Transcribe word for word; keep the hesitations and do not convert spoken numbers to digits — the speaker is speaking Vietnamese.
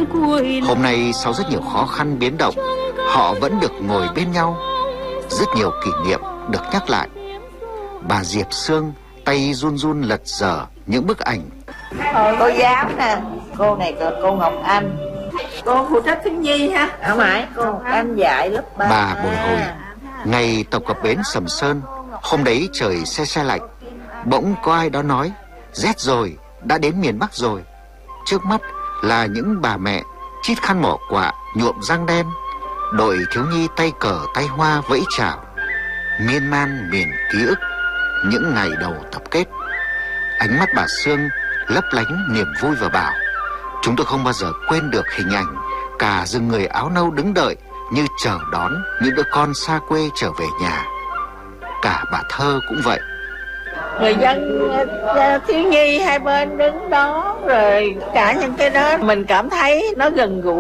Hôm nay sau rất nhiều khó khăn biến động, họ vẫn được ngồi bên nhau. Rất nhiều kỷ niệm được nhắc lại. Bà Diệp Sương tay run run lật dở những bức ảnh. Cô giáo nè, cô này là cô Ngọc Anh, cô phụ trách thiếu nhi ha. Không phải, cô Ngọc Anh dạy lớp ba. Bà bồi hồi. Ngày tàu cập bến Sầm Sơn, hôm đấy trời se se lạnh. Bỗng có ai đó nói: rét rồi, đã đến miền Bắc rồi. Trước mắt là những bà mẹ chít khăn mỏ quạ nhuộm răng đen, đội thiếu nhi tay cờ tay hoa vẫy chào. Miên man miền ký ức những ngày đầu tập kết. Ánh mắt bà Sương lấp lánh niềm vui và bảo: chúng tôi không bao giờ quên được hình ảnh cả rừng người áo nâu đứng đợi như chờ đón những đứa con xa quê trở về nhà. Cả bà Thơ cũng vậy. Người dân thiếu nhi hai bên đứng đó, rồi cả những cái đó mình cảm thấy nó gần gũi.